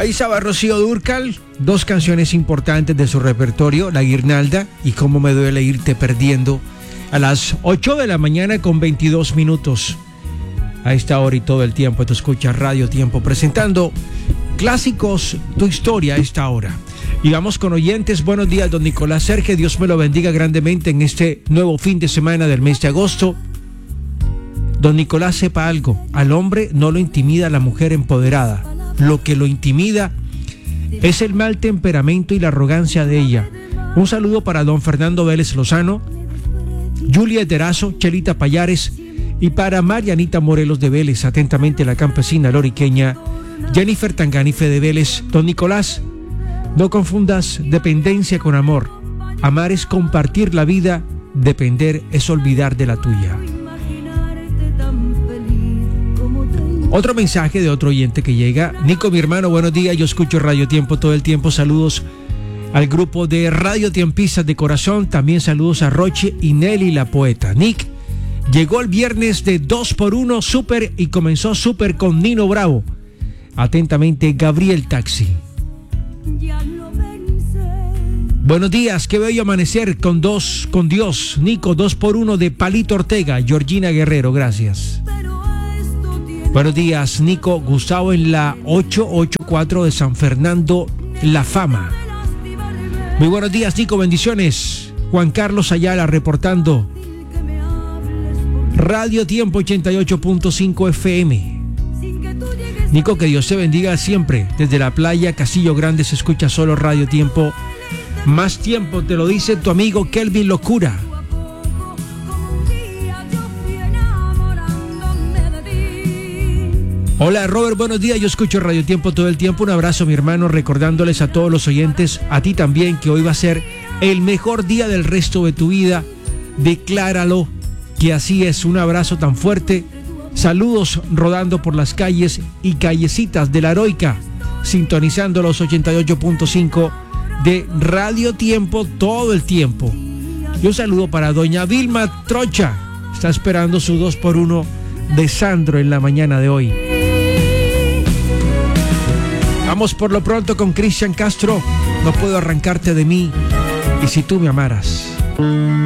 Ahí estaba Rocío Dúrcal, dos canciones importantes de su repertorio, La Guirnalda y Cómo me duele irte perdiendo, a las 8 de la mañana con 22 minutos. A esta hora y todo el tiempo te escuchas Radio Tiempo presentando clásicos, tu historia a esta hora. Y vamos con oyentes. Buenos días, don Nicolás Serge, Dios me lo bendiga grandemente en este nuevo fin de semana del mes de agosto. Don Nicolás, sepa algo, al hombre no lo intimida la mujer empoderada. Lo que lo intimida es el mal temperamento y la arrogancia de ella. Un saludo para don Fernando Vélez Lozano, Julia Terazo, Chelita Payares y para Marianita Morelos de Vélez. Atentamente la campesina loriqueña Jennifer Tanganife de Vélez. Don Nicolás, no confundas dependencia con amor. Amar es compartir la vida, depender es olvidar de la tuya. Otro mensaje de otro oyente que llega. Nico, mi hermano, buenos días. Yo escucho Radio Tiempo todo el tiempo. Saludos al grupo de Radio Tiempistas de corazón. También saludos a Roche y Nelly, la poeta. Nick, llegó el viernes de 2x1 Super y comenzó Super con Nino Bravo. Atentamente, Gabriel Taxi. Buenos días, qué bello amanecer con Dios. Nico, 2x1 de Palito Ortega, Georgina Guerrero, gracias. Buenos días, Nico. Gustavo en la 884 de San Fernando, La Fama. Muy buenos días, Nico. Bendiciones. Juan Carlos Ayala reportando. Radio Tiempo 88.5 FM. Nico, que Dios te bendiga siempre. Desde la playa Castillo Grande se escucha solo Radio Tiempo. Más tiempo, te lo dice tu amigo Kelvin Locura. Hola Robert, buenos días, yo escucho Radio Tiempo todo el tiempo. Un abrazo, mi hermano, recordándoles a todos los oyentes, a ti también, que hoy va a ser el mejor día del resto de tu vida. Decláralo, que así es. Un abrazo tan fuerte. Saludos rodando por las calles y callecitas de la Heroica, sintonizando los 88.5 de Radio Tiempo todo el tiempo. Y un saludo para doña Vilma Trocha, está esperando su 2x1 de Sandro en la mañana de hoy. Vamos por lo pronto con Cristian Castro, No puedo arrancarte de mí, y si tú me amaras.